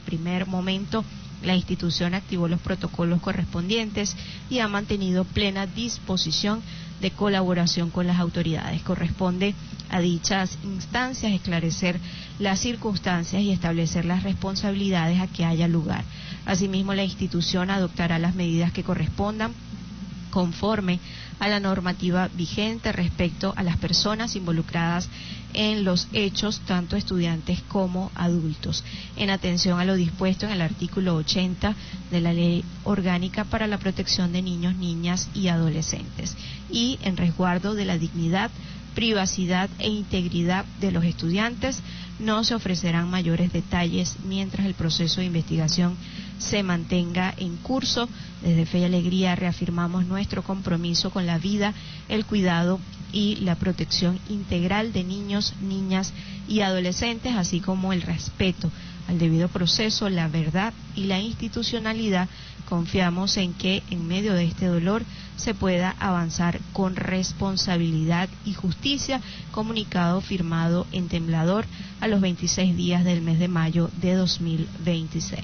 primer momento, la institución activó los protocolos correspondientes y ha mantenido plena disposición de colaboración con las autoridades. Corresponde a dichas instancias esclarecer las circunstancias y establecer las responsabilidades a que haya lugar. Asimismo, la institución adoptará las medidas que correspondan conforme a la normativa vigente respecto a las personas involucradas en los hechos, tanto estudiantes como adultos, en atención a lo dispuesto en el artículo 80 de la Ley Orgánica para la Protección de Niños, Niñas y Adolescentes, y en resguardo de la dignidad, privacidad e integridad de los estudiantes. No se ofrecerán mayores detalles mientras el proceso de investigación se mantenga en curso. Desde Fe y Alegría reafirmamos nuestro compromiso con la vida, el cuidado y la protección integral de niños, niñas y adolescentes, así como el respeto al debido proceso, la verdad y la institucionalidad. Confiamos en que en medio de este dolor se pueda avanzar con responsabilidad y justicia. Comunicado firmado en Temblador a los 26 días del mes de mayo de 2026.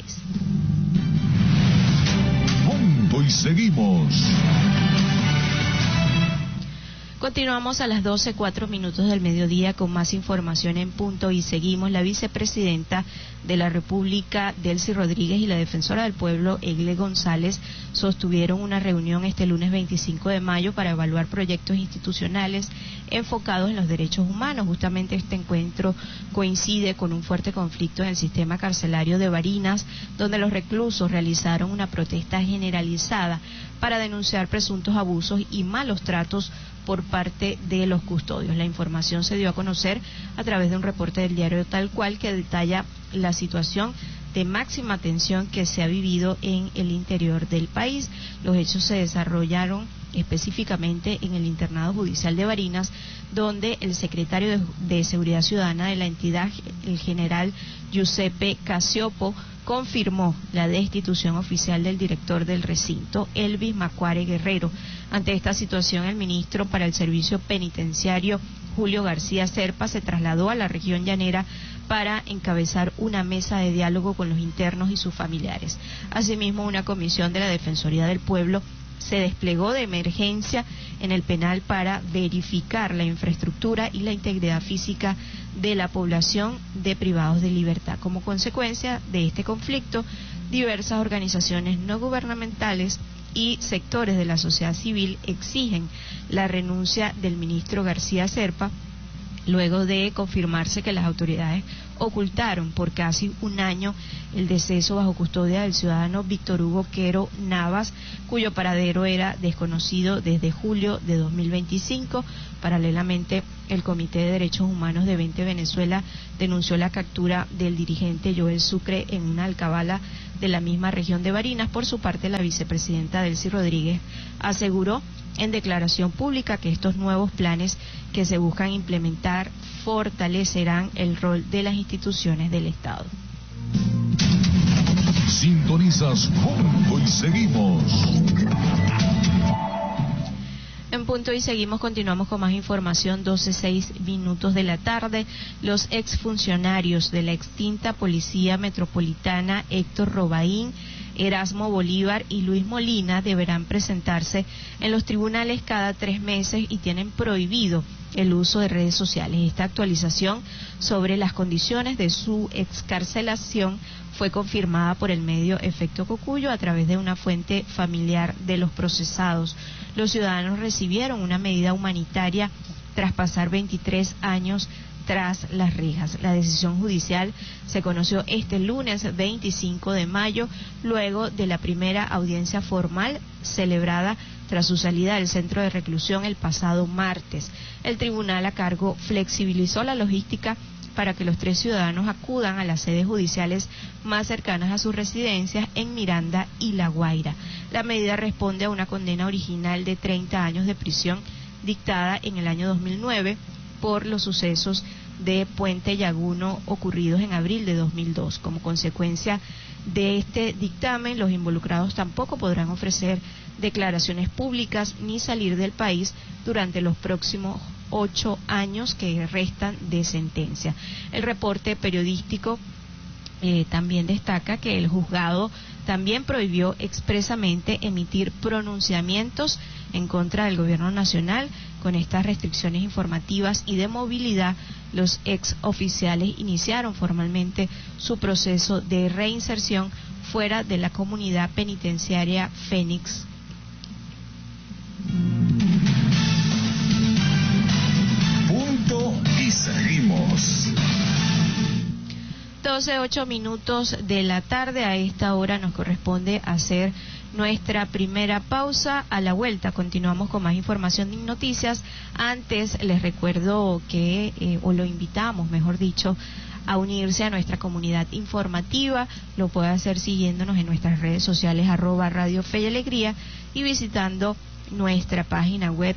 Punto y seguimos. Continuamos a las 12:04 del mediodía con más información en Punto y Seguimos. La vicepresidenta de la República, Delcy Rodríguez, y la defensora del pueblo, Egle González, sostuvieron una reunión este lunes 25 de mayo para evaluar proyectos institucionales enfocados en los derechos humanos. Justamente este encuentro coincide con un fuerte conflicto en el sistema carcelario de Barinas, donde los reclusos realizaron una protesta generalizada para denunciar presuntos abusos y malos tratos por parte de los custodios. La información se dio a conocer a través de un reporte del diario Tal Cual que detalla la situación de máxima tensión que se ha vivido en el interior del país. Los hechos se desarrollaron específicamente en el internado judicial de Barinas, donde el secretario de Seguridad Ciudadana de la entidad, el general Giuseppe Casiopo, confirmó la destitución oficial del director del recinto, Elvis Macuare Guerrero. Ante esta situación, el ministro para el Servicio Penitenciario, Julio García Serpa, se trasladó a la región llanera para encabezar una mesa de diálogo con los internos y sus familiares. Asimismo, una comisión de la Defensoría del Pueblo se desplegó de emergencia en el penal para verificar la infraestructura y la integridad física de la población de privados de libertad. Como consecuencia de este conflicto, diversas organizaciones no gubernamentales y sectores de la sociedad civil exigen la renuncia del ministro García Serpa, luego de confirmarse que las autoridades ocultaron por casi un año el deceso bajo custodia del ciudadano Víctor Hugo Quero Navas, cuyo paradero era desconocido desde julio de 2025. Paralelamente, el Comité de Derechos Humanos de 20 Venezuela denunció la captura del dirigente Joel Sucre en una alcabala de la misma región de Barinas. Por su parte, la vicepresidenta Delcy Rodríguez aseguró en declaración pública que estos nuevos planes que se buscan implementar fortalecerán el rol de las instituciones del Estado. Sintonizas Punto y Seguimos. En Punto y Seguimos continuamos con más información. 12:06 de la tarde. Los exfuncionarios de la extinta Policía Metropolitana, Héctor Robaín, Erasmo Bolívar y Luis Molina, deberán presentarse en los tribunales cada 3 meses y tienen prohibido el uso de redes sociales. Esta actualización sobre las condiciones de su excarcelación fue confirmada por el medio Efecto Cocuyo a través de una fuente familiar de los procesados. Los ciudadanos recibieron una medida humanitaria tras pasar 23 años tras las rejas. La decisión judicial se conoció este lunes 25 de mayo, luego de la primera audiencia formal celebrada tras su salida del centro de reclusión el pasado martes. El tribunal a cargo flexibilizó la logística para que los 3 ciudadanos acudan a las sedes judiciales más cercanas a sus residencias en Miranda y La Guaira. La medida responde a una condena original de 30 años de prisión dictada en el año 2009 por los sucesos de Puente Llaguno ocurridos en abril de 2002. Como consecuencia de este dictamen, los involucrados tampoco podrán ofrecer declaraciones públicas ni salir del país durante los próximos 8 años que restan de sentencia. El reporte periodístico también destaca que el juzgado también prohibió expresamente emitir pronunciamientos en contra del gobierno nacional. Con estas restricciones informativas y de movilidad, los ex oficiales iniciaron formalmente su proceso de reinserción fuera de la comunidad penitenciaria Fénix. Punto y seguimos. 12:08 de la tarde. A esta hora nos corresponde hacer nuestra primera pausa. A la vuelta continuamos con más información y noticias. Antes les recuerdo que, o lo invitamos, mejor dicho, a unirse a nuestra comunidad informativa. Lo puede hacer siguiéndonos en nuestras redes sociales @Radio Fe y Alegría y visitando nuestra página web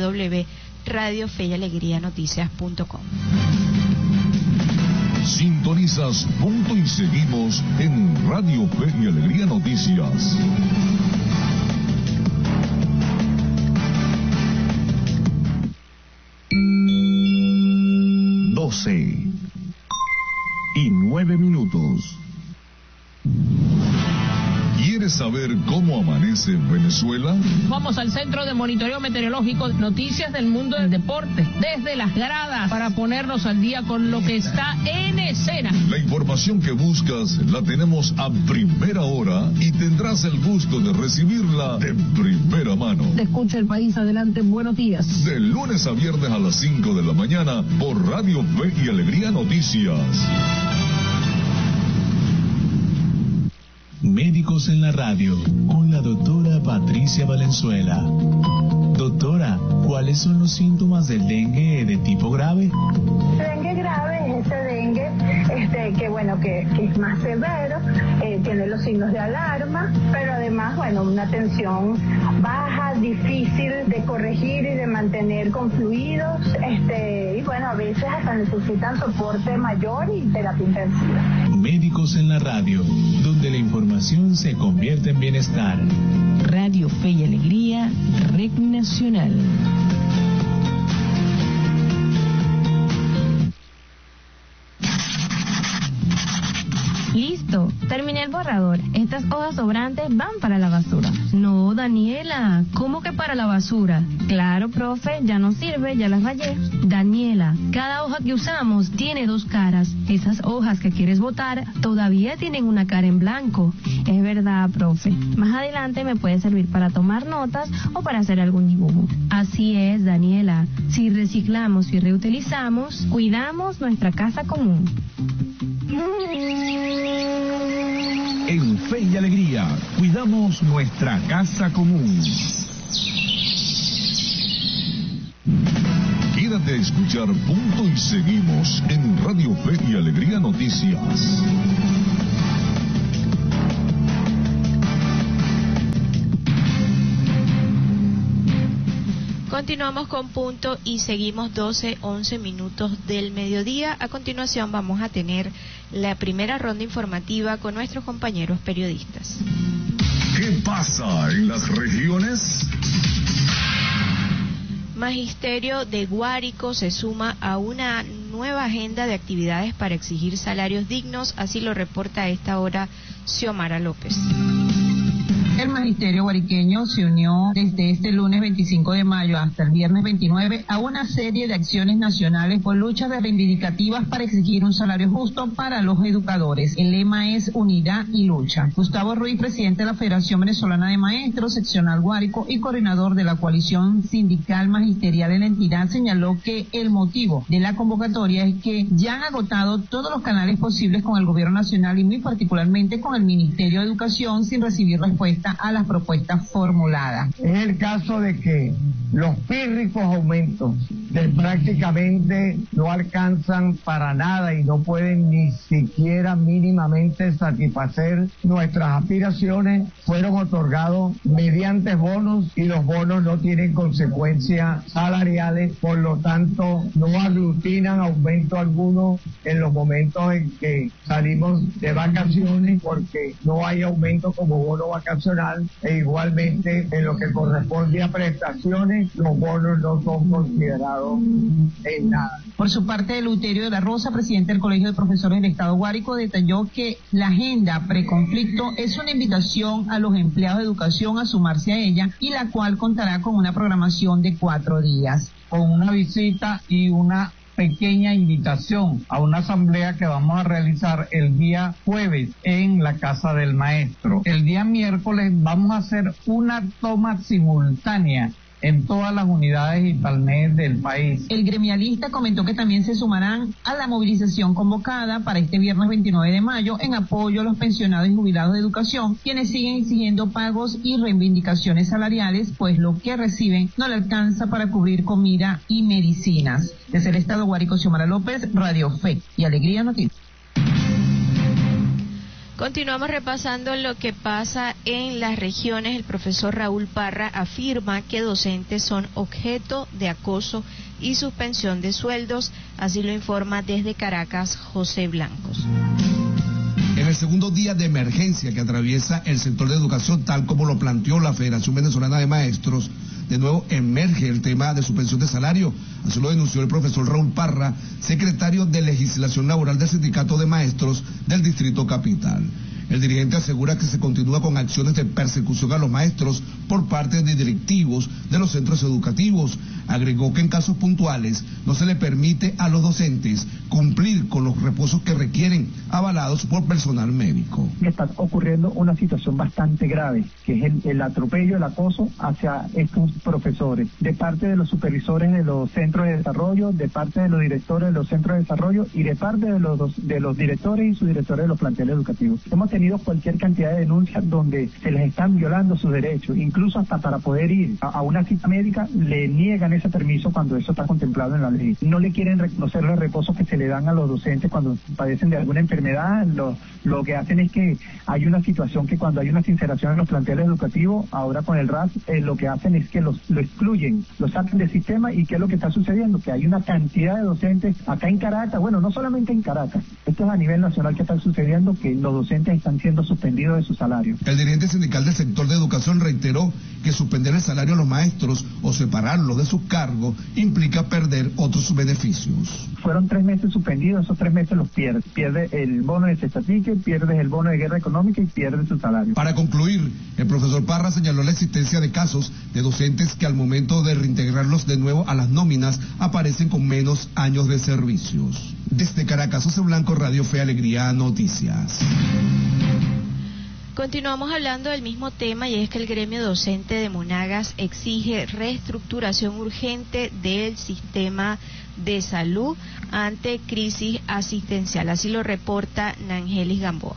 www.radiofeyalegrianoticias.com. Sintonizas Punto y Seguimos en Radio Fe y Alegría Noticias. y 9 minutos. ¿Quieres saber cómo amanece Venezuela? Vamos al Centro de Monitoreo Meteorológico, noticias del mundo del deporte, desde las gradas, para ponernos al día con lo que está en escena. La información que buscas la tenemos a primera hora y tendrás el gusto de recibirla de primera mano. Te escucha el país, adelante, buenos días. De lunes a viernes a las 5 de la mañana por Radio Fe y Alegría Noticias. Médicos en la Radio, con la doctora Patricia Valenzuela. Doctora, ¿cuáles son los síntomas del dengue de tipo grave? Dengue grave es ese dengue que es más severo, tiene los signos de alarma, pero además, una tensión baja, difícil de corregir y de mantener con fluidos, a veces hasta necesitan soporte mayor y terapia intensiva. Médicos en la Radio, donde la información se convierte en bienestar. Radio Fe y Alegría, Red Nacional. Listo, terminé el borrador. Estas hojas sobrantes van para la basura. No, Daniela, ¿cómo que para la basura? Claro, profe, ya no sirve, ya las rayé. Daniela, cada hoja que usamos tiene dos caras. Esas hojas que quieres botar todavía tienen una cara en blanco. Es verdad, profe. Más adelante me puede servir para tomar notas o para hacer algún dibujo. Así es, Daniela. Si reciclamos y reutilizamos, cuidamos nuestra casa común. En Fe y Alegría, cuidamos nuestra casa común. Quédate a escuchar Punto y Seguimos en Radio Fe y Alegría Noticias. Continuamos con Punto y Seguimos, 12:11 del mediodía. A continuación vamos a tener la primera ronda informativa con nuestros compañeros periodistas. ¿Qué pasa en las regiones? Magisterio de Guárico se suma a una nueva agenda de actividades para exigir salarios dignos, así lo reporta a esta hora Xiomara López. El magisterio guariqueño se unió desde este lunes 25 de mayo hasta el viernes 29 a una serie de acciones nacionales por luchas de reivindicativas para exigir un salario justo para los educadores. El lema es unidad y lucha. Gustavo Ruiz, presidente de la Federación Venezolana de Maestros, seccional Guárico y coordinador de la coalición sindical magisterial en la entidad, señaló que el motivo de la convocatoria es que ya han agotado todos los canales posibles con el gobierno nacional y muy particularmente con el Ministerio de Educación sin recibir respuesta a las propuestas formuladas. Es el caso de que los pírricos aumentos prácticamente no alcanzan para nada y no pueden ni siquiera mínimamente satisfacer nuestras aspiraciones, fueron otorgados mediante bonos y los bonos no tienen consecuencias salariales, por lo tanto no aglutinan aumento alguno en los momentos en que salimos de vacaciones, porque no hay aumento como bono vacacional nacional, e igualmente en lo que corresponde a prestaciones, los bonos no son considerados en nada. Por su parte, Eleuterio de la Rosa, presidente del Colegio de Profesores del Estado Guárico, detalló que la agenda preconflicto es una invitación a los empleados de educación a sumarse a ella, y la cual contará con una programación de 4 días. Con una visita y una pequeña invitación a una asamblea que vamos a realizar el día jueves en la Casa del Maestro. El día miércoles vamos a hacer una toma simultánea en todas las unidades IPALNET del país. El gremialista comentó que también se sumarán a la movilización convocada para este viernes 29 de mayo en apoyo a los pensionados y jubilados de educación, quienes siguen exigiendo pagos y reivindicaciones salariales, pues lo que reciben no le alcanza para cubrir comida y medicinas. Desde el Estado Guárico, Xiomara López, Radio Fe y Alegría Noticias. Continuamos repasando lo que pasa en las regiones. El profesor Raúl Parra afirma que docentes son objeto de acoso y suspensión de sueldos, así lo informa desde Caracas José Blancos. En el segundo día de emergencia que atraviesa el sector de educación, tal como lo planteó la Federación Venezolana de Maestros, de nuevo emerge el tema de suspensión de salario. Así lo denunció el profesor Raúl Parra, secretario de Legislación Laboral del Sindicato de Maestros del Distrito Capital. El dirigente asegura que se continúa con acciones de persecución a los maestros por parte de directivos de los centros educativos. Agregó que en casos puntuales no se le permite a los docentes cumplir con los reposos que requieren, avalados por personal médico. Está ocurriendo una situación bastante grave, que es el atropello, el acoso hacia estos profesores, de parte de los supervisores de los centros de desarrollo, de parte de los directores de los centros de desarrollo y de parte de los directores y subdirectores de los planteles educativos. Hemos tenido cualquier cantidad de denuncias donde se les están violando sus derechos, incluso hasta para poder ir a una cita médica le niegan ese permiso cuando eso está contemplado en la ley. No le quieren reconocer los reposos que se le dan a los docentes cuando padecen de alguna enfermedad. Lo que hacen es que hay una situación que cuando hay una sinceración en los planteles educativos, ahora con el RAS, lo que hacen es que lo excluyen, lo sacan del sistema. ¿Y qué es lo que está sucediendo? Que hay una cantidad de docentes acá en Caracas, bueno, no solamente en Caracas, esto es a nivel nacional que está sucediendo, que los docentes están siendo suspendidos de su salario. El dirigente sindical del sector de educación reiteró que suspender el salario a los maestros o separarlos de sus cargos implica perder otros beneficios. Fueron 3 meses suspendidos, esos 3 meses los pierdes. Pierdes el bono de cestatique, pierdes el bono de guerra económica y pierdes su salario. Para concluir, el profesor Parra señaló la existencia de casos de docentes que al momento de reintegrarlos de nuevo a las nóminas aparecen con menos años de servicios. Desde Caracas, José Blanco, Radio Fe, Alegría, Noticias. Continuamos hablando del mismo tema, y es que el gremio docente de Monagas exige reestructuración urgente del sistema de salud ante crisis asistencial. Así lo reporta Nangelis Gamboa.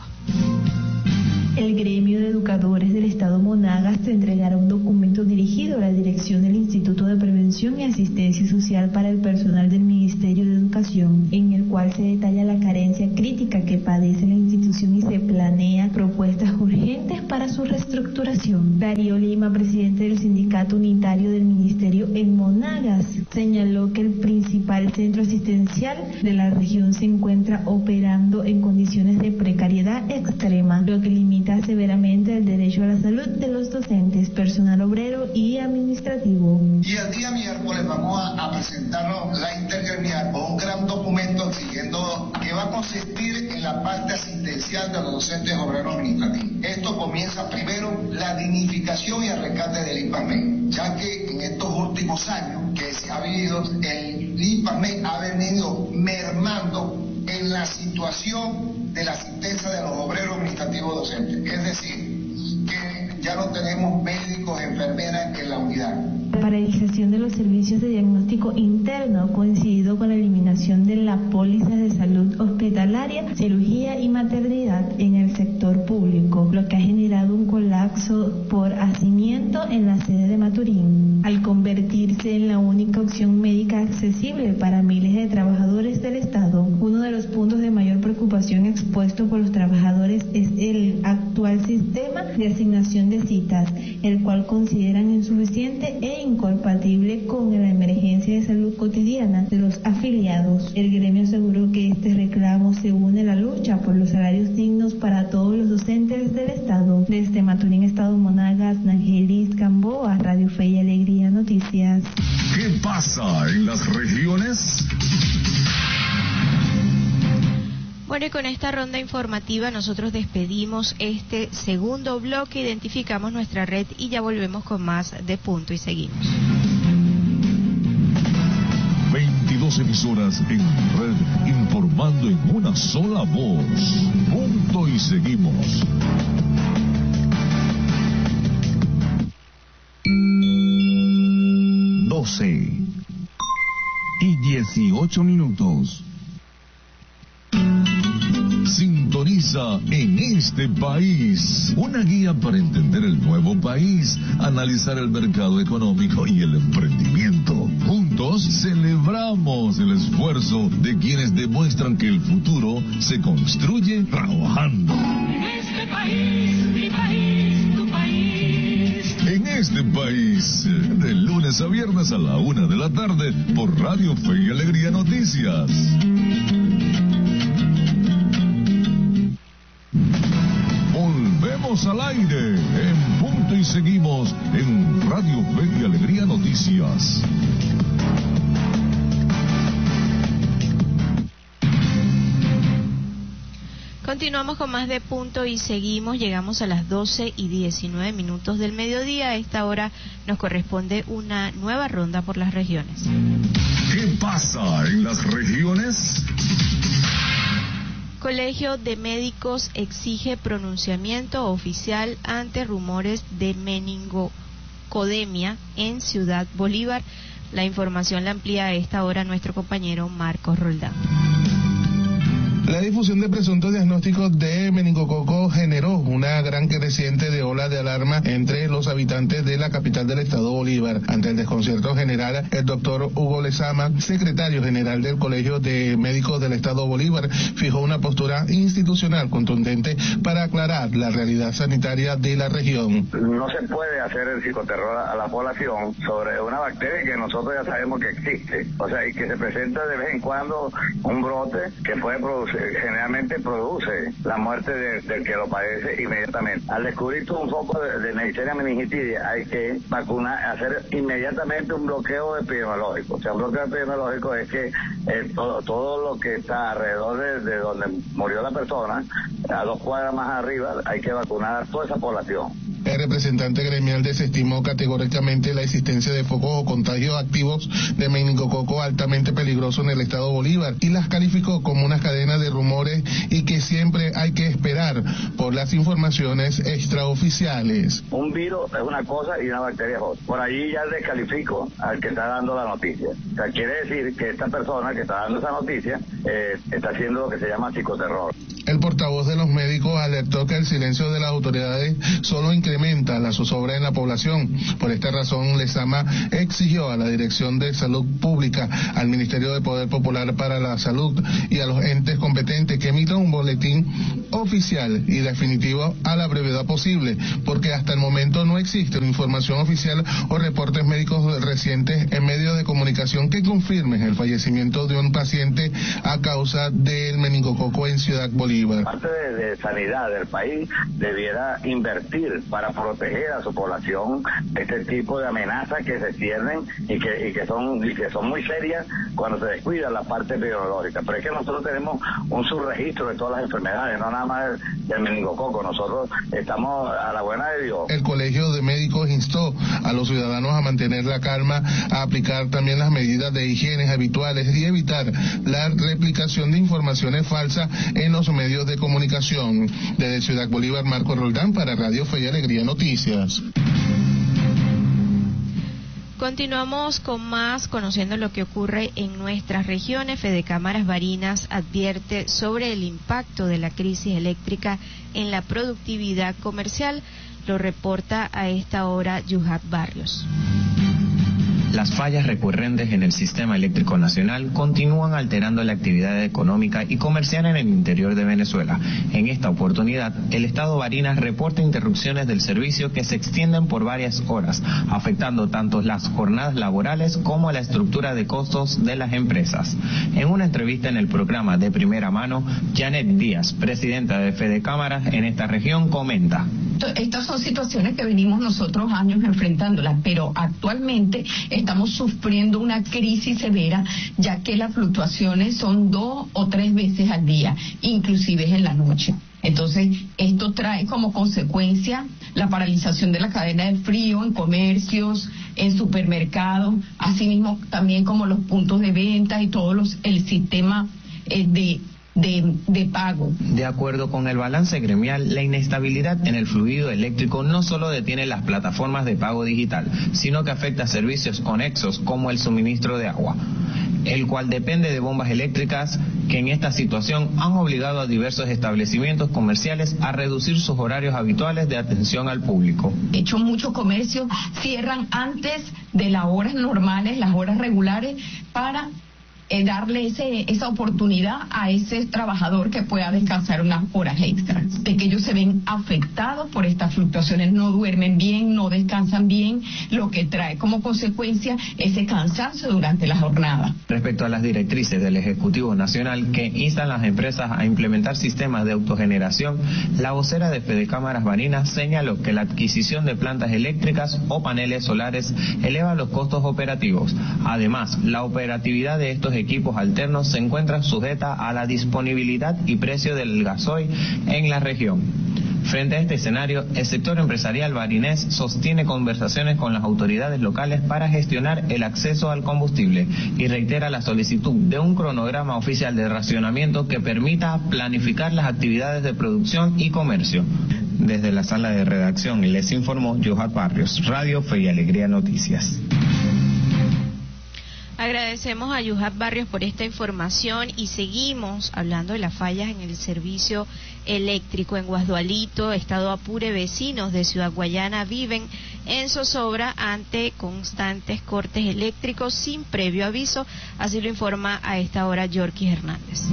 El gremio de educadores del Estado Monagas te entregará un documento dirigido a la dirección del Instituto de Prevención y Asistencia Social para el personal del Ministerio de Educación, en el cual se detalla la carencia crítica que padece la institución y se planea propuestas urgentes para su reestructuración. Darío Lima, presidente del Sindicato Unitario del Ministerio en Monagas, señaló que el principal centro asistencial de la región se encuentra operando en condiciones de precariedad extrema, lo que limita severamente el derecho a la salud de los docentes, personal obrero y administrativo. Y el día miércoles vamos a presentarnos la intergremial con un gran documento exigiendo que va a consistir en la parte asistencial de los docentes obreros administrativos. Esto comienza primero la dignificación y el rescate del IPAMED, ya que en estos últimos años que se ha vivido, el IPAMED ha venido mermando en la situación de la asistencia de los obreros administrativos docentes. Es decir, que ya no tenemos médicos, enfermeras en la unidad. La paralización de los servicios de diagnóstico interno ha coincidido con la eliminación de la póliza de salud hospitalaria, cirugía y maternidad en el sector público, lo que ha generado un colapso por hacinamiento en la sede de Maturín, al convertirse en la única opción médica accesible para miles de trabajadores del Estado. Uno de los puntos de mayor preocupación expuesto por los trabajadores es el actual sistema de asignación de citas, el cual consideran insuficiente e incompatible con la emergencia de salud cotidiana de los afiliados. El gremio aseguró que este reclamo se une a la lucha por los salarios dignos para todos los docentes del Estado. Desde Maturín, Estado Monagas, Nangelis Gamboa, Radio Fe y Alegría Noticias. ¿Qué pasa en las regiones? Bueno, y con esta ronda informativa nosotros despedimos este segundo bloque, identificamos nuestra red y ya volvemos con más de Punto y Seguimos. 22 emisoras en red, informando en una sola voz. Punto y Seguimos. y 18 minutos. Sintoniza En este País, una guía para entender el nuevo país, analizar el mercado económico y el emprendimiento. Juntos celebramos el esfuerzo de quienes demuestran que el futuro se construye trabajando. En este país, mi país, tu país. En este país, de lunes a viernes a la 1 de la tarde, por Radio Fe y Alegría Noticias. Volvemos al aire en Punto y Seguimos en Radio Fe y Alegría Noticias. Continuamos con más de Punto y Seguimos, llegamos a las 12 y 19 minutos del mediodía. A esta hora nos corresponde una nueva ronda por las regiones. ¿Qué pasa en las regiones? Colegio de Médicos exige pronunciamiento oficial ante rumores de meningocodemia en Ciudad Bolívar. La información la amplía a esta hora nuestro compañero Marcos Roldán. La difusión de presuntos diagnósticos de meningococo generó una gran creciente de ola de alarma entre los habitantes de la capital del estado Bolívar. Ante el desconcierto general, el doctor Hugo Lezama, secretario general del Colegio de Médicos del estado Bolívar, fijó una postura institucional contundente para aclarar la realidad sanitaria de la región. No se puede hacer el psicoterror a la población sobre una bacteria que nosotros ya sabemos que existe, o sea, y que se presenta de vez en cuando un brote que puede producir, generalmente produce la muerte del que lo padece inmediatamente. Al descubrir un foco de Neisseria meningitidia hay que vacunar, hacer inmediatamente un bloqueo epidemiológico. O sea, un bloqueo epidemiológico es que todo lo que está alrededor de donde murió la persona, a 2 cuadras más arriba, hay que vacunar a toda esa población. El representante gremial desestimó categóricamente la existencia de focos o contagios activos de meningococo altamente peligrosos en el estado Bolívar y las calificó como una cadena de rumores y que siempre hay que esperar por las informaciones extraoficiales. Un virus es una cosa y una bacteria es otra. Por allí ya descalifico al que está dando la noticia. O sea, quiere decir que esta persona que está dando esa noticia está haciendo lo que se llama psicoterror. El portavoz de los médicos alertó que el silencio de las autoridades solo incrementa la zozobra en la población. Por esta razón, Lezama exigió a la Dirección de Salud Pública, al Ministerio de Poder Popular para la Salud y a los entes competentes que emitan un boletín oficial y definitivo a la brevedad posible, porque hasta el momento no existe una información oficial o reportes médicos recientes en medios de comunicación que confirmen el fallecimiento de un paciente a causa del meningococo en Ciudad Bolívar. Parte de sanidad del país debiera invertir para proteger a su población de este tipo de amenazas que se ciernen y que son muy serias cuando se descuida la parte epidemiológica. Pero es que nosotros tenemos un subregistro de todas las enfermedades, no nada más del meningococo. Nosotros estamos a la buena de Dios. El Colegio de Médicos instó a los ciudadanos a mantener la calma, a aplicar también las medidas de higiene habituales y evitar la replicación de informaciones falsas en los medios de comunicación. Desde Ciudad Bolívar, Marco Roldán para Radio Fe y Alegría Noticias. Continuamos con más, conociendo lo que ocurre en nuestras regiones. Fedecámaras Barinas advierte sobre el impacto de la crisis eléctrica en la productividad comercial. Lo reporta a esta hora Yuhat Barrios. Las fallas recurrentes en el sistema eléctrico nacional continúan alterando la actividad económica y comercial en el interior de Venezuela. En esta oportunidad, el Estado Barinas reporta interrupciones del servicio que se extienden por varias horas, afectando tanto las jornadas laborales como la estructura de costos de las empresas. En una entrevista en el programa De Primera Mano, Janet Díaz, presidenta de Fedecámaras en esta región, comenta: estas son situaciones que venimos nosotros años enfrentándolas, pero actualmente estamos sufriendo una crisis severa, ya que las fluctuaciones son 2 o 3 veces al día, inclusive en la noche. Entonces, esto trae como consecuencia la paralización de la cadena del frío en comercios, en supermercados, asimismo también como los puntos de venta y el sistema de pago. De acuerdo con el balance gremial, la inestabilidad en el fluido eléctrico no solo detiene las plataformas de pago digital, sino que afecta a servicios conexos como el suministro de agua, el cual depende de bombas eléctricas, que en esta situación han obligado a diversos establecimientos comerciales a reducir sus horarios habituales de atención al público. De hecho, muchos comercios cierran antes de las horas normales, las horas regulares, para darle esa oportunidad a ese trabajador que pueda descansar unas horas extras, de que ellos se ven afectados por estas fluctuaciones, no duermen bien, no descansan bien, lo que trae como consecuencia ese cansancio durante la jornada. Respecto a las directrices del Ejecutivo Nacional que instan a las empresas a implementar sistemas de autogeneración, la vocera de Fedecámaras Barinas señaló que la adquisición de plantas eléctricas o paneles solares eleva los costos operativos. Además, la operatividad de estos equipos alternos se encuentra sujeta a la disponibilidad y precio del gasoil en la región. Frente a este escenario, el sector empresarial barinés sostiene conversaciones con las autoridades locales para gestionar el acceso al combustible y reitera la solicitud de un cronograma oficial de racionamiento que permita planificar las actividades de producción y comercio. Desde la sala de redacción les informó Yuhat Barrios, Radio Fe y Alegría Noticias. Agradecemos a Yuhat Barrios por esta información y seguimos hablando de las fallas en el servicio eléctrico en Guasdualito, Estado Apure. Vecinos de Ciudad Guayana viven en zozobra ante constantes cortes eléctricos sin previo aviso, así lo informa a esta hora Yorky Hernández.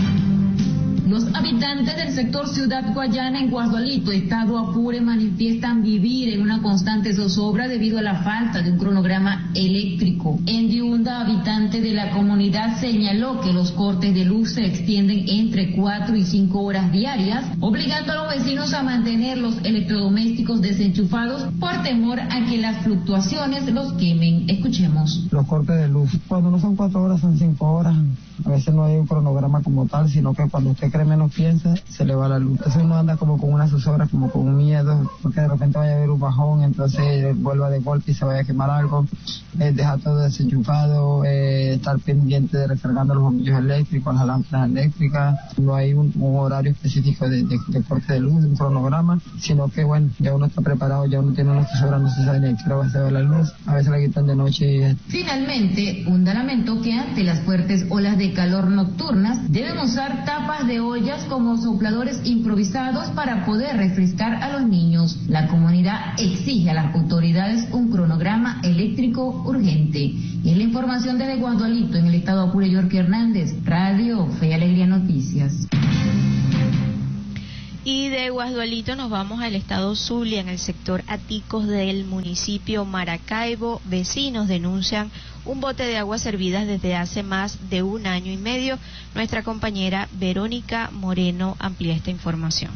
Los habitantes del sector Ciudad Guayana en Guasdualito, Estado Apure, manifiestan vivir en una constante zozobra debido a la falta de un cronograma eléctrico. En Diunda, habitante de la comunidad señaló que los cortes de luz se extienden entre 4 y 5 horas diarias, obligando a los vecinos a mantener los electrodomésticos desenchufados por temor a que las fluctuaciones los quemen. Escuchemos. Los cortes de luz, cuando no son 4 horas, son 5 horas. A veces no hay un cronograma como tal, sino que cuando usted cree menos piensa, se le va la luz. Entonces uno anda como con una zozobra, como con un miedo, porque de repente vaya a haber un bajón, entonces vuelva de golpe y se vaya a quemar algo. Dejar todo desenchufado, estar pendiente de recargando los bombillos eléctricos, las lámparas eléctricas. No hay un horario específico de corte de luz, un cronograma, sino que bueno, ya uno está preparado, ya uno tiene una zozobra, no se sabe ni qué hora se va la luz. A veces la quitan de noche. Finalmente, un lamento que ante las fuertes olas de calor nocturnas deben usar tapas de ollas como sopladores improvisados para poder refrescar a los niños. La comunidad exige a las autoridades un cronograma eléctrico urgente. Es la información desde Guasdualito, en el Estado Apure. Yorky Hernández, Radio Fe y Alegría Noticias. Y de Guasdualito nos vamos al estado Zulia, en el sector Aticos del municipio Maracaibo. Vecinos denuncian un bote de aguas servidas desde hace más de 1 año y medio. Nuestra compañera Verónica Moreno amplía esta información.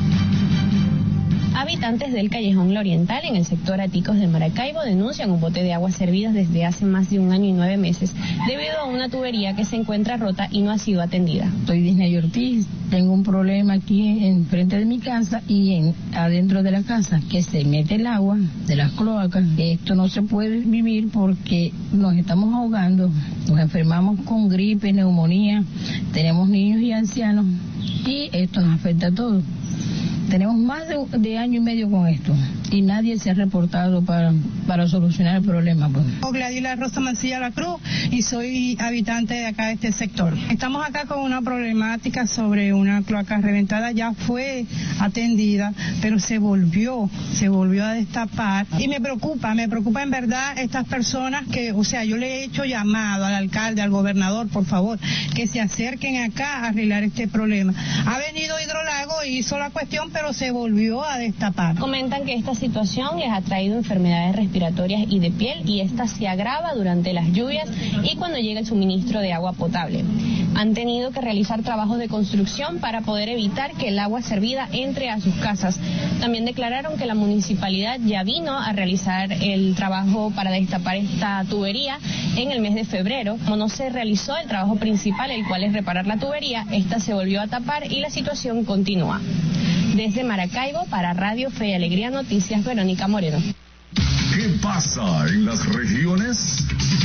Habitantes del Callejón La Oriental, en el sector Aticos de Maracaibo, denuncian un bote de aguas servidas desde hace más de 1 año y 9 meses debido a una tubería que se encuentra rota y no ha sido atendida. Soy Disney Ortiz, tengo un problema aquí enfrente de mi casa y adentro de la casa, que se mete el agua de las cloacas. Esto no se puede vivir porque nos estamos ahogando, nos enfermamos con gripe, neumonía, tenemos niños y ancianos y esto nos afecta a todos. Tenemos más de año y medio con esto y nadie se ha reportado para solucionar el problema. Pues. Gladila Rosa Mancilla La Cruz y soy habitante de acá de este sector. Estamos acá con una problemática sobre una cloaca reventada, ya fue atendida, pero se volvió a destapar y me preocupa en verdad estas personas que, o sea, yo le he hecho llamado al alcalde, al gobernador, por favor, que se acerquen acá a arreglar este problema. Ha venido Hidrolago y hizo la cuestión, pero se volvió a destapar. Comentan que esta situación les ha traído enfermedades respiratorias y de piel y esta se agrava durante las lluvias y cuando llega el suministro de agua potable. Han tenido que realizar trabajos de construcción para poder evitar que el agua servida entre a sus casas. También declararon que la municipalidad ya vino a realizar el trabajo para destapar esta tubería en el mes de febrero. Como no se realizó el trabajo principal, el cual es reparar la tubería, esta se volvió a tapar y la situación continúa. Desde Maracaibo, para Radio Fe y Alegría Noticias, Verónica Moreno. ¿Qué pasa en las regiones?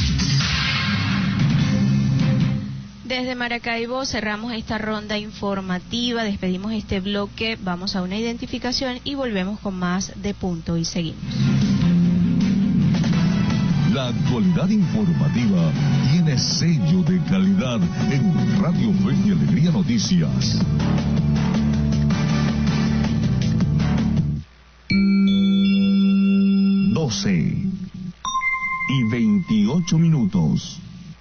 Desde Maracaibo cerramos esta ronda informativa, despedimos este bloque, vamos a una identificación y volvemos con más de Punto y Seguimos. La actualidad informativa tiene sello de calidad en Radio Fe y Alegría Noticias. y 28 minutos.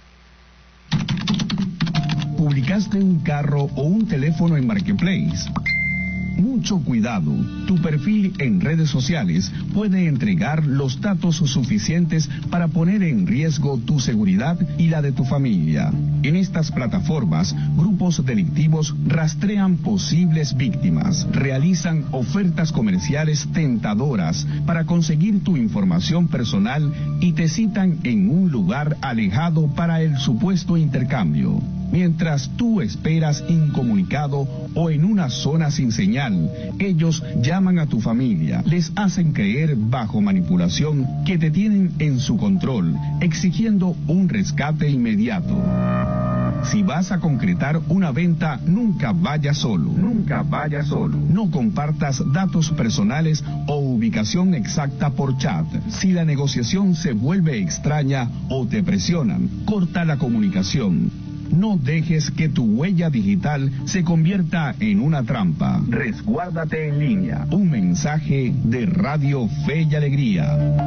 ¿Publicaste un carro o un teléfono en Marketplace? Mucho cuidado, tu perfil en redes sociales puede entregar los datos suficientes para poner en riesgo tu seguridad y la de tu familia. En estas plataformas, grupos delictivos rastrean posibles víctimas, realizan ofertas comerciales tentadoras para conseguir tu información personal y te citan en un lugar alejado para el supuesto intercambio. Mientras tú esperas incomunicado o en una zona sin señal, ellos llaman a tu familia, les hacen creer bajo manipulación que te tienen en su control, exigiendo un rescate inmediato. Si vas a concretar una venta, nunca vayas solo. Nunca vayas solo. No compartas datos personales o ubicación exacta por chat. Si la negociación se vuelve extraña o te presionan, corta la comunicación. No dejes que tu huella digital se convierta en una trampa. Resguárdate en línea. Un mensaje de Radio Fe y Alegría.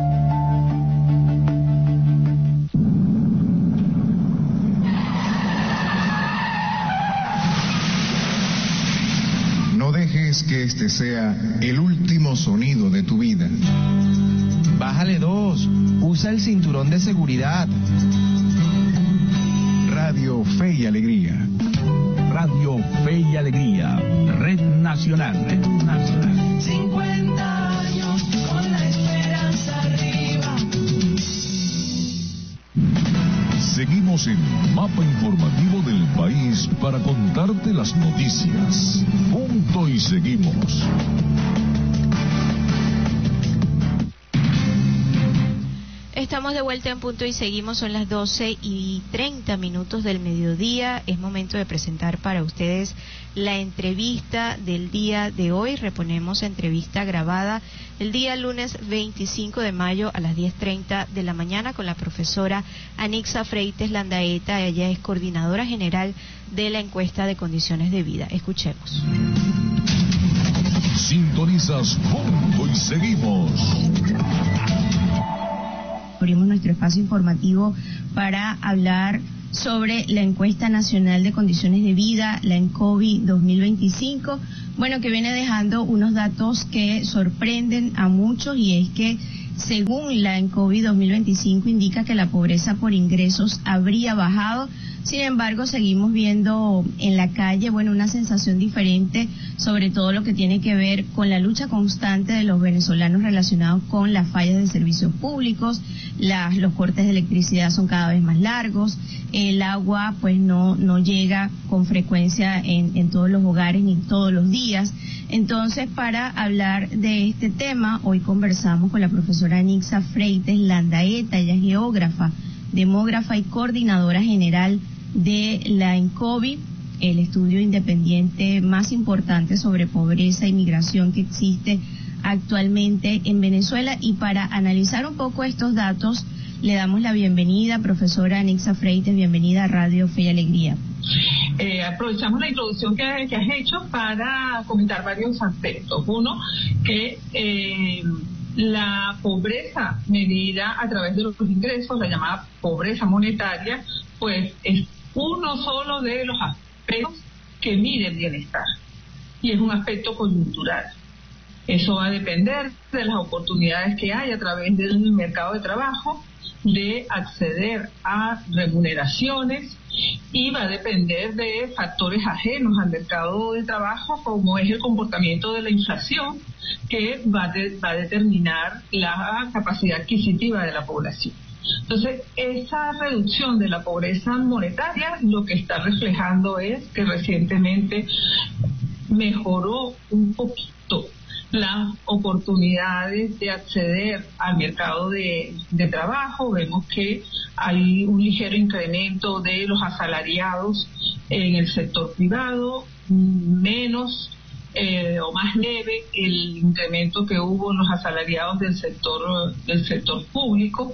No dejes que este sea el último sonido de tu vida. Bájale 2. Usa el cinturón de seguridad. Radio Fe y Alegría. Radio Fe y Alegría. Red Nacional. Red Nacional. 50 años con la esperanza arriba. Seguimos en Mapa Informativo del País para contarte las noticias. Punto y seguimos. Estamos de vuelta en Punto y Seguimos, son las 12:30 del mediodía. Es momento de presentar para ustedes la entrevista del día de hoy. Reponemos entrevista grabada el día lunes 25 de mayo a las 10:30 de la mañana con la profesora Anixa Freites Landaeta. Ella es coordinadora general de la encuesta de condiciones de vida. Escuchemos. Sintonizas Punto y Seguimos. Abrimos nuestro espacio informativo para hablar sobre la encuesta nacional de condiciones de vida, la ENCOVI 2025, bueno, que viene dejando unos datos que sorprenden a muchos, y es que según la ENCOVI 2025 indica que la pobreza por ingresos habría bajado. Sin embargo, seguimos viendo en la calle, bueno, una sensación diferente, sobre todo lo que tiene que ver con la lucha constante de los venezolanos relacionados con las fallas de servicios públicos. Los cortes de electricidad son cada vez más largos, el agua pues no llega con frecuencia en todos los hogares ni todos los días. Entonces, para hablar de este tema, hoy conversamos con la profesora Anixa Freites Landaeta. Ella es geógrafa, demógrafa y coordinadora general de la ENCOVI. el estudio independiente más importante sobre pobreza y migración que existe actualmente en Venezuela. Y para analizar un poco estos datos, le damos la bienvenida, profesora Anixa Freites, bienvenida a Radio Fe y Alegría. Aprovechamos la introducción que has hecho para comentar varios aspectos. Uno, que la pobreza medida a través de los ingresos, la llamada pobreza monetaria, pues es uno solo de los aspectos que mide el bienestar, y es un aspecto coyuntural. Eso va a depender de las oportunidades que hay a través del mercado de trabajo, de acceder a remuneraciones, y va a depender de factores ajenos al mercado de trabajo, como es el comportamiento de la inflación, que va a determinar la capacidad adquisitiva de la población. Entonces, esa reducción de la pobreza monetaria lo que está reflejando es que recientemente mejoró un poquito las oportunidades de acceder al mercado de trabajo. Vemos que hay un ligero incremento de los asalariados en el sector privado, menos o más leve el incremento que hubo en los asalariados del sector público.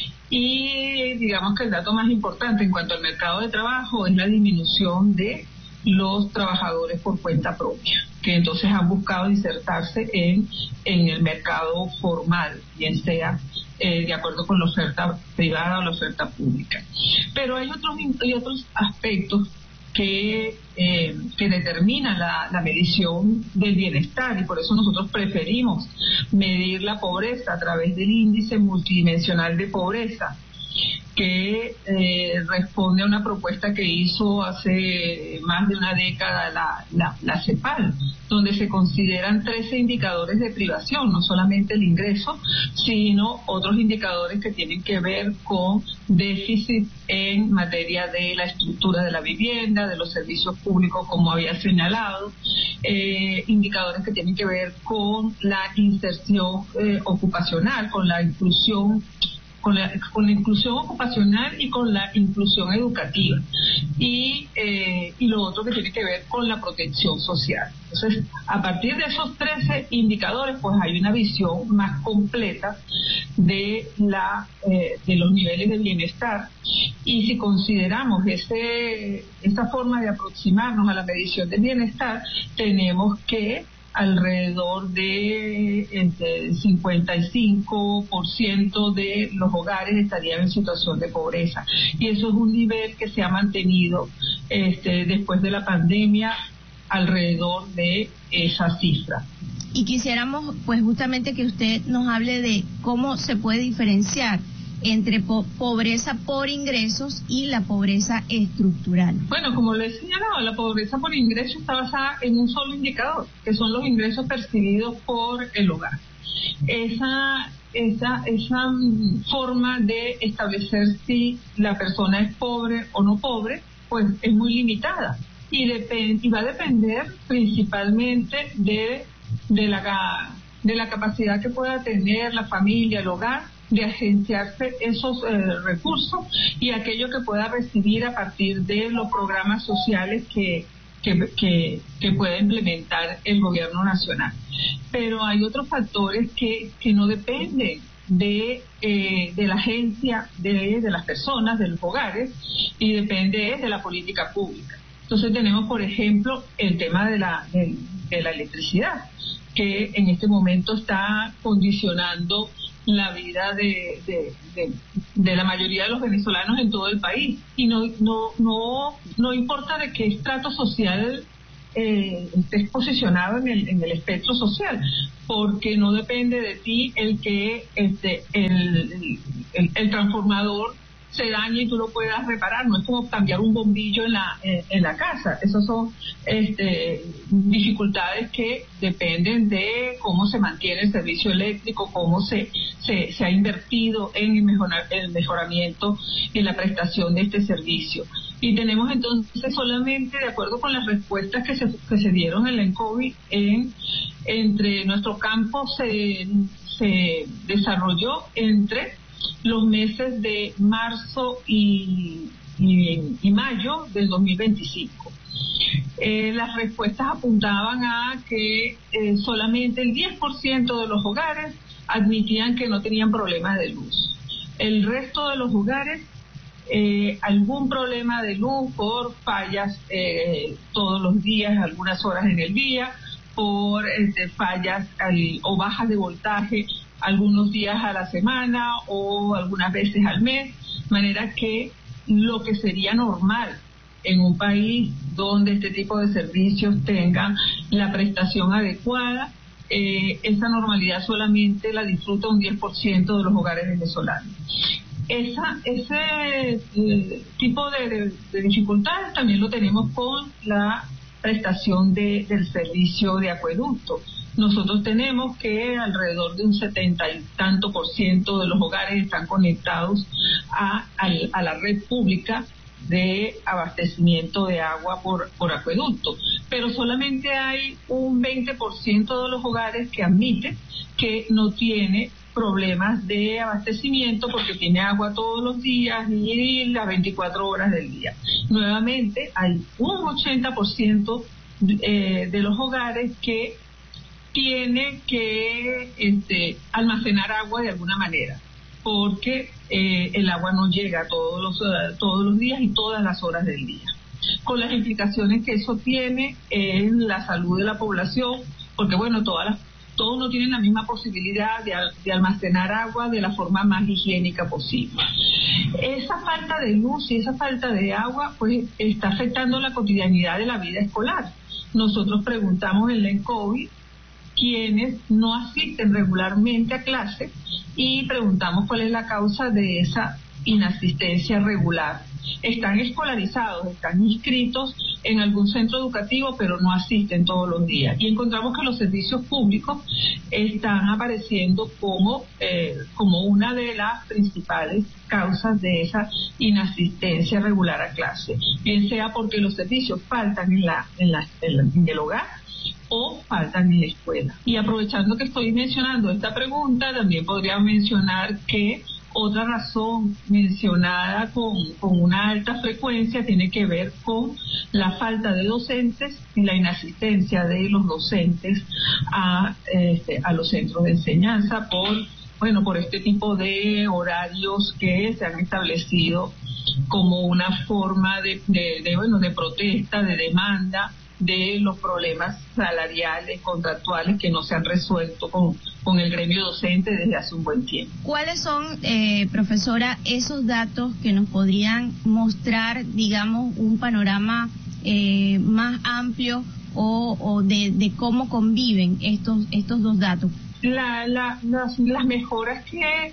Y digamos que el dato más importante en cuanto al mercado de trabajo es la disminución de los trabajadores por cuenta propia, que entonces han buscado insertarse en el mercado formal, bien sea de acuerdo con la oferta privada o la oferta pública. Pero hay otros aspectos que determinan la medición del bienestar, y por eso nosotros preferimos medir la pobreza a través del índice multidimensional de pobreza, que responde a una propuesta que hizo hace más de una década la CEPAL, donde se consideran 13 indicadores de privación, no solamente el ingreso, sino otros indicadores que tienen que ver con déficit en materia de la estructura de la vivienda, de los servicios públicos, como había señalado, indicadores que tienen que ver con la inserción ocupacional, con la inclusión ocupacional y con la inclusión educativa, y lo otro que tiene que ver con la protección social. Entonces, a partir de esos 13 indicadores, pues hay una visión más completa de los niveles de bienestar, y si consideramos esa forma de aproximarnos a la medición del bienestar, tenemos que alrededor de el 55% de los hogares estarían en situación de pobreza, y eso es un nivel que se ha mantenido después de la pandemia alrededor de esa cifra. Y quisiéramos pues justamente que usted nos hable de cómo se puede diferenciar entre pobreza por ingresos y la pobreza estructural. Bueno, como le he señalado, la pobreza por ingresos está basada en un solo indicador, que son los ingresos percibidos por el hogar. Esa forma de establecer si la persona es pobre o no pobre, pues es muy limitada, y va a depender principalmente de la capacidad que pueda tener la familia, el hogar, de agenciarse esos recursos y aquello que pueda recibir a partir de los programas sociales que pueda implementar el gobierno nacional. Pero hay otros factores que no dependen de la agencia de las personas, de los hogares, y depende de la política pública. Entonces tenemos, por ejemplo, el tema de la electricidad, que en este momento está condicionando la vida de la mayoría de los venezolanos en todo el país, y no importa de qué estrato social estés posicionado en el espectro social, porque no depende de ti el que el transformador se dañe y tú lo puedas reparar. No es como cambiar un bombillo en la casa. Esas son dificultades que dependen de cómo se mantiene el servicio eléctrico, cómo se ha invertido en el mejoramiento y la prestación de este servicio. Y tenemos entonces solamente, de acuerdo con las respuestas que se dieron en la ENCOVI, entre nuestro campo se desarrolló entre los meses de marzo y mayo del 2025. Las respuestas apuntaban a que solamente el 10% de los hogares admitían que no tenían problemas de luz. El resto de los hogares, algún problema de luz por fallas todos los días, algunas horas en el día, por fallas o bajas de voltaje algunos días a la semana o algunas veces al mes, de manera que lo que sería normal en un país donde este tipo de servicios tengan la prestación adecuada, esa normalidad solamente la disfruta un 10% de los hogares venezolanos. Ese tipo de dificultades también lo tenemos con la prestación del servicio de acueducto. Nosotros tenemos que alrededor de un 70 y tanto % de los hogares están conectados a la red pública de abastecimiento de agua por acueducto, pero solamente hay un 20% de los hogares que admiten que no tiene problemas de abastecimiento porque tiene agua todos los días y las 24 horas del día. Nuevamente hay un 80% de los hogares que tiene que almacenar agua de alguna manera, porque el agua no llega todos los días y todas las horas del día, con las implicaciones que eso tiene en la salud de la población, porque bueno, todos no tienen la misma posibilidad de almacenar agua de la forma más higiénica posible. Esa falta de luz y esa falta de agua pues está afectando la cotidianidad de la vida escolar. Nosotros preguntamos en la ENCOVI quienes no asisten regularmente a clase y preguntamos cuál es la causa de esa inasistencia regular. Están escolarizados, están inscritos en algún centro educativo, pero no asisten todos los días. Y encontramos que los servicios públicos están apareciendo como una de las principales causas de esa inasistencia regular a clase, bien sea porque los servicios faltan en el hogar o faltan en la escuela. Y aprovechando que estoy mencionando esta pregunta, también podría mencionar que otra razón mencionada con una alta frecuencia tiene que ver con la falta de docentes y la inasistencia de los docentes a los centros de enseñanza por este tipo de horarios que se han establecido como una forma de protesta, de demanda de los problemas salariales, contractuales que no se han resuelto con el gremio docente desde hace un buen tiempo. ¿Cuáles son, profesora, esos datos que nos podrían mostrar, digamos, un panorama más amplio o de cómo conviven estos dos datos? Las mejoras que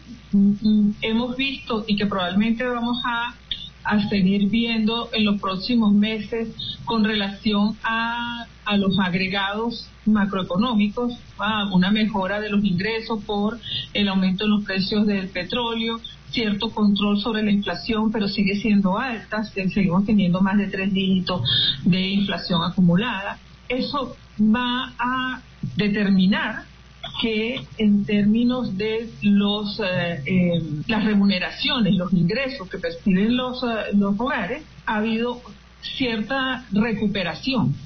hemos visto y que probablemente vamos a seguir viendo en los próximos meses con relación a los agregados macroeconómicos, una mejora de los ingresos por el aumento en los precios del petróleo, cierto control sobre la inflación, pero sigue siendo alta, seguimos teniendo más de 3 dígitos de inflación acumulada. Eso va a determinar que en términos de las remuneraciones, los ingresos que perciben los hogares, ha habido cierta recuperación,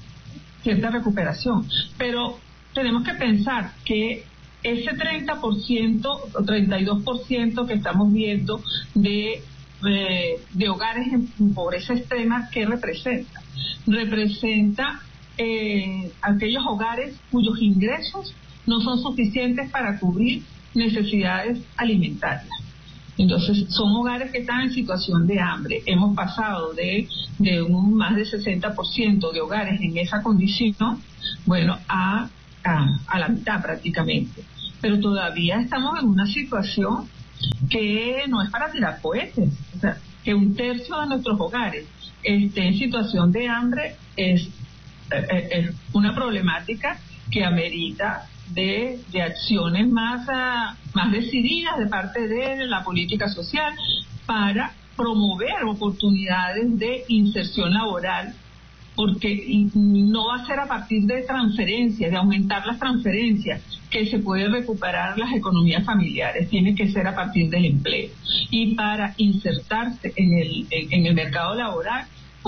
pero tenemos que pensar que ese 30% o 32% que estamos viendo de hogares en pobreza extrema, ¿qué representa? Representa aquellos hogares cuyos ingresos no son suficientes para cubrir necesidades alimentarias. Entonces, son hogares que están en situación de hambre. Hemos pasado de un más de 60% de hogares en esa condición, a la mitad prácticamente. Pero todavía estamos en una situación que no es para tirar cohetes. O sea, que un tercio de nuestros hogares esté en situación de hambre es una problemática que amerita de acciones más decididas de parte de la política social para promover oportunidades de inserción laboral, porque no va a ser a partir de transferencias, de aumentar las transferencias, que se puede recuperar las economías familiares, tiene que ser a partir del empleo. Y para insertarse en el mercado laboral, pues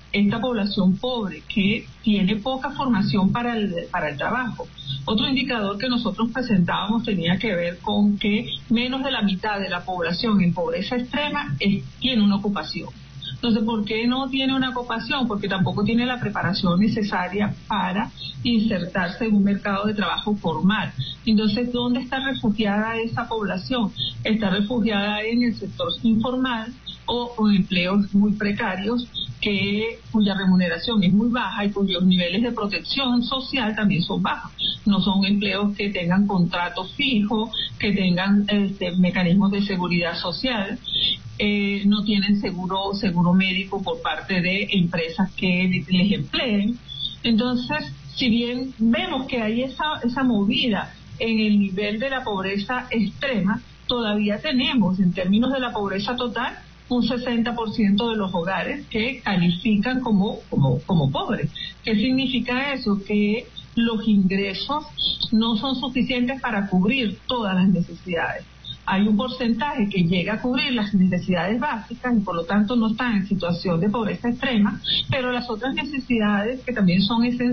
esta población pobre que tiene poca formación para el trabajo. Otro indicador que nosotros presentábamos tenía que ver con que menos de la mitad de la población en pobreza extrema tiene una ocupación. Entonces, ¿por qué no tiene una ocupación? Porque tampoco tiene la preparación necesaria para insertarse en un mercado de trabajo formal. Entonces, ¿dónde está refugiada esa población? Está refugiada en el sector informal o en empleos muy precarios cuya remuneración es muy baja y cuyos niveles de protección social también son bajos. No son empleos que tengan contratos fijos, que tengan mecanismos de seguridad social, no tienen seguro médico por parte de empresas que les empleen. Entonces, si bien vemos que hay esa movida en el nivel de la pobreza extrema, todavía tenemos, en términos de la pobreza total, un 60% de los hogares que califican como pobres. ¿Qué significa eso? Que los ingresos no son suficientes para cubrir todas las necesidades. Hay un porcentaje que llega a cubrir las necesidades básicas y por lo tanto no están en situación de pobreza extrema, pero las otras necesidades que también son esenciales